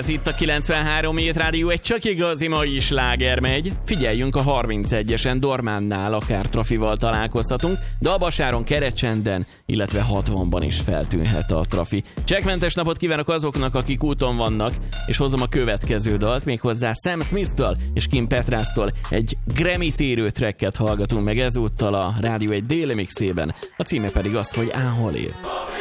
Ez itt a 93 Hét Rádió, egy csak igazi mai sláger megy. Figyeljünk, a 31-esen Dormánnál akár trafival találkozhatunk, de a Basáron, Kerecsenden, illetve 60-ban is feltűnhet a trafi. Csekkmentes napot kívánok azoknak, akik úton vannak, és hozom a következő dalt, méghozzá Sam Smith-től és Kim Petras-tól egy Grammy-térő tracket hallgatunk meg ezúttal a Rádió egy déli mixében. A címe pedig az, hogy Áhol él.